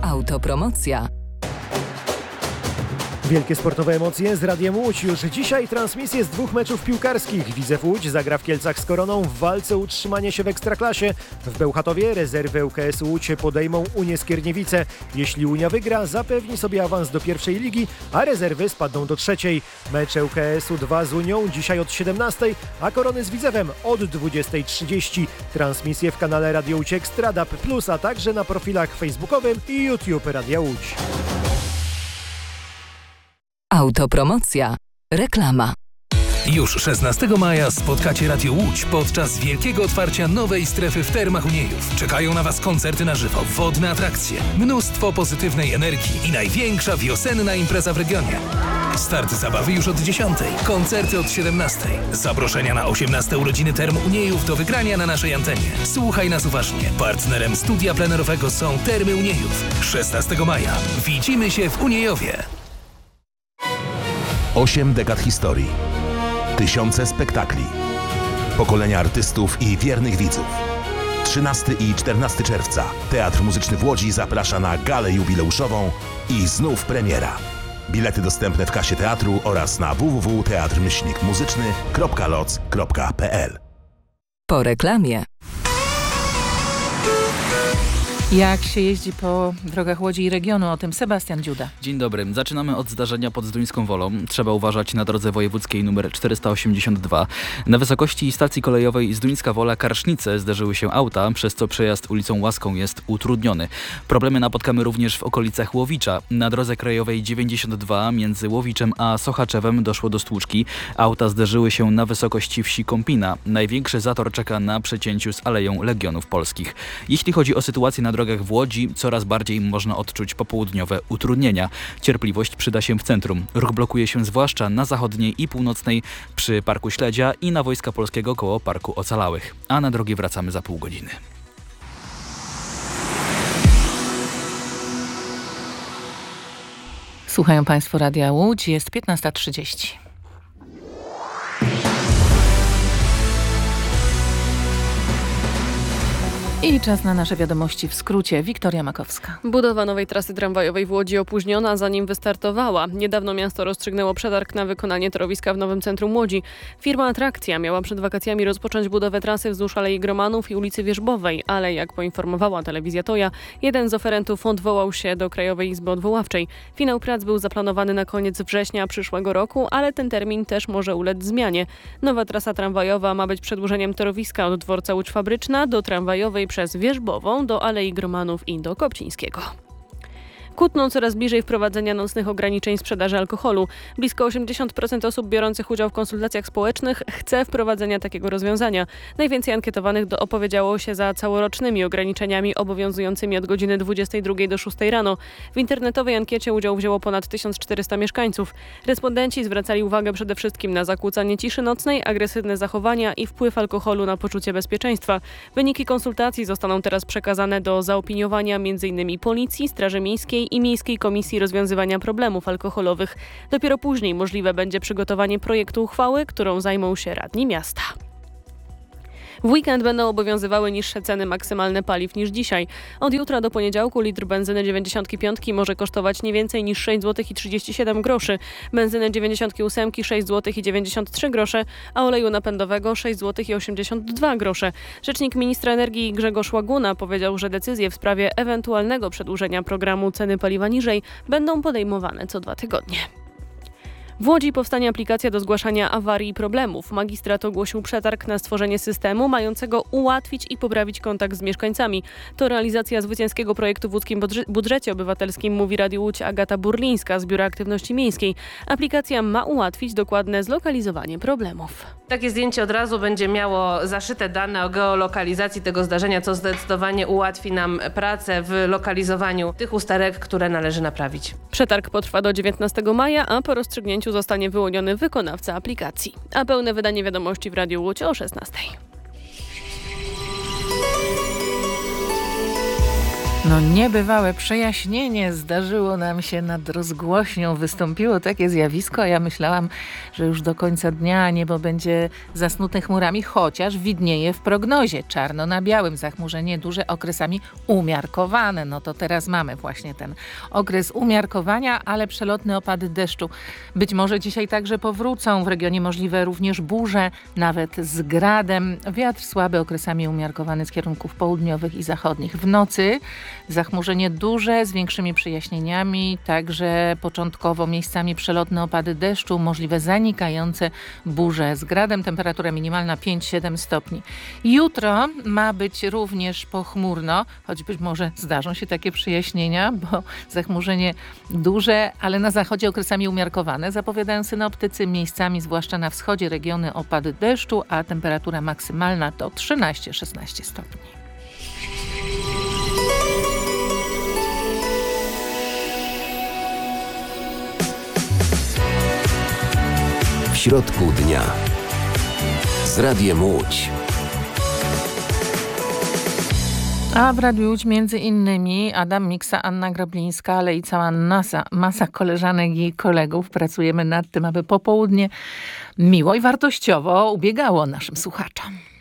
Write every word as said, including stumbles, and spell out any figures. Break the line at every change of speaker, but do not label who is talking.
Autopromocja.
Wielkie sportowe emocje z Radiem Łódź. Już dzisiaj transmisje z dwóch meczów piłkarskich. Widzew Łódź zagra w Kielcach z Koroną w walce o utrzymanie się w Ekstraklasie. W Bełchatowie rezerwy U K S Łódź podejmą Unię Skierniewice. Jeśli Unia wygra, zapewni sobie awans do pierwszej ligi, a rezerwy spadną do trzeciej. Mecze U K S u dwa z Unią dzisiaj od siedemnastej, a Korony z Widzewem od dwudziestej trzydzieści. Transmisje w kanale Radio Łódź Ekstra, D A B plus, a także na profilach facebookowym i YouTube Radia Łódź.
Autopromocja. Reklama.
Już szesnastego maja spotkacie Radio Łódź podczas wielkiego otwarcia nowej strefy w Termach Uniejów. Czekają na Was koncerty na żywo, wodne atrakcje, mnóstwo pozytywnej energii i największa wiosenna impreza w regionie. Start zabawy już od dziesiątej, koncerty od siedemnastej. Zaproszenia na osiemnaste urodziny Term Uniejów do wygrania na naszej antenie. Słuchaj nas uważnie. Partnerem studia plenerowego są Termy Uniejów. szesnastego maja. Widzimy się w Uniejowie.
Osiem dekad historii. Tysiące spektakli. Pokolenia artystów i wiernych widzów. trzynastego i czternastego czerwca Teatr Muzyczny w Łodzi zaprasza na galę jubileuszową i znów premiera. Bilety dostępne w kasie teatru oraz na w w w kropka teatr myślnik muzyczny kropka loc kropka p l.
Po reklamie.
Jak się jeździ po drogach Łodzi i regionu? O tym Sebastian Dziuda.
Dzień dobry. Zaczynamy od zdarzenia pod Zduńską Wolą. Trzeba uważać na drodze wojewódzkiej nr czterysta osiemdziesiąt dwa. Na wysokości stacji kolejowej Zduńska Wola-Karsznice zderzyły się auta, przez co przejazd ulicą Łaską jest utrudniony. Problemy napotkamy również w okolicach Łowicza. Na drodze krajowej dziewięćdziesiąt dwa między Łowiczem a Sochaczewem doszło do stłuczki. Auta zderzyły się na wysokości wsi Kąpina. Największy zator czeka na przecięciu z Aleją Legionów Polskich. Jeśli chodzi o sytuację na drogach w Łodzi, coraz bardziej można odczuć popołudniowe utrudnienia. Cierpliwość przyda się w centrum. Ruch blokuje się zwłaszcza na zachodniej i północnej przy Parku Śledzia i na Wojska Polskiego koło Parku Ocalałych. A na drogi wracamy za pół godziny.
Słuchają Państwo Radia Łódź, jest piętnasta trzydzieści. I czas na nasze wiadomości w skrócie. Wiktoria Makowska.
Budowa nowej trasy tramwajowej w Łodzi opóźniona, zanim wystartowała. Niedawno miasto rozstrzygnęło przetarg na wykonanie torowiska w nowym centrum Łodzi. Firma Atrakcja miała przed wakacjami rozpocząć budowę trasy wzdłuż Alei Gromanów i ulicy Wierzbowej, ale jak poinformowała telewizja Toja, jeden z oferentów odwołał się do Krajowej Izby Odwoławczej. Finał prac był zaplanowany na koniec września przyszłego roku, ale ten termin też może ulec zmianie. Nowa trasa tramwajowa ma być przedłużeniem torowiska od dworca Łódź Fabryczna do tramwajowej przez Wierzbową, do Alei Gromanów i do Kopcińskiego. Kutną coraz bliżej wprowadzenia nocnych ograniczeń sprzedaży alkoholu. Blisko osiemdziesiąt procent osób biorących udział w konsultacjach społecznych chce wprowadzenia takiego rozwiązania. Najwięcej ankietowanych do opowiedziało się za całorocznymi ograniczeniami obowiązującymi od godziny dwudziestej drugiej do szóstej rano. W internetowej ankiecie udział wzięło ponad tysiąc czterysta mieszkańców. Respondenci zwracali uwagę przede wszystkim na zakłócanie ciszy nocnej, agresywne zachowania i wpływ alkoholu na poczucie bezpieczeństwa. Wyniki konsultacji zostaną teraz przekazane do zaopiniowania m.in. Policji, Straży Miejskiej i Miejskiej Komisji Rozwiązywania Problemów Alkoholowych. Dopiero później możliwe będzie przygotowanie projektu uchwały, którą zajmą się radni miasta. W weekend będą obowiązywały niższe ceny maksymalne paliw niż dzisiaj. Od jutra do poniedziałku litr benzyny dziewięćdziesiąt pięć może kosztować nie więcej niż sześć złotych i trzydzieści siedem groszy, benzyny dziewięćdziesiąt osiem sześć złotych i dziewięćdziesiąt trzy grosze, a oleju napędowego sześć złotych i osiemdziesiąt dwa grosze. Rzecznik ministra energii Grzegorz Łaguna powiedział, że decyzje w sprawie ewentualnego przedłużenia programu ceny paliwa niżej będą podejmowane co dwa tygodnie. W Łodzi powstanie aplikacja do zgłaszania awarii i problemów. Magistrat ogłosił przetarg na stworzenie systemu mającego ułatwić i poprawić kontakt z mieszkańcami. To realizacja zwycięskiego projektu w łódzkim budżecie obywatelskim, mówi Radiu Łódź Agata Burlińska z Biura Aktywności Miejskiej. Aplikacja ma ułatwić dokładne zlokalizowanie problemów.
Takie zdjęcie od razu będzie miało zaszyte dane o geolokalizacji tego zdarzenia, co zdecydowanie ułatwi nam pracę w lokalizowaniu tych usterek, które należy naprawić.
Przetarg potrwa do dziewiętnastego maja, a po rozstrzygnięciu zostanie wyłoniony wykonawca aplikacji. A pełne wydanie wiadomości w Radiu Łódź o szesnastej.
No niebywałe przejaśnienie zdarzyło nam się nad rozgłośnią. Wystąpiło takie zjawisko, a ja myślałam, że już do końca dnia niebo będzie zasnute chmurami, chociaż widnieje w prognozie czarno na białym. Zachmurzenie duże, okresami umiarkowane. No to teraz mamy właśnie ten okres umiarkowania, ale przelotne opady deszczu być może dzisiaj także powrócą. W regionie możliwe również burze, nawet z gradem. Wiatr słaby, okresami umiarkowany z kierunków południowych i zachodnich. W nocy zachmurzenie duże z większymi przejaśnieniami, także początkowo miejscami przelotne opady deszczu, możliwe zanikające burze z gradem, temperatura minimalna pięć siedem stopni. Jutro ma być również pochmurno, choć być może zdarzą się takie przejaśnienia, bo zachmurzenie duże, ale na zachodzie okresami umiarkowane, zapowiadają synoptycy, miejscami zwłaszcza na wschodzie regiony opady deszczu, a temperatura maksymalna to trzynaście szesnaście stopni.
W środku dnia z Radiem Łódź.
A w Radiu Łódź między innymi Adam Miksa, Anna Grablińska, ale i cała masa, masa koleżanek i kolegów. Pracujemy nad tym, aby popołudnie miło i wartościowo ubiegało naszym słuchaczom.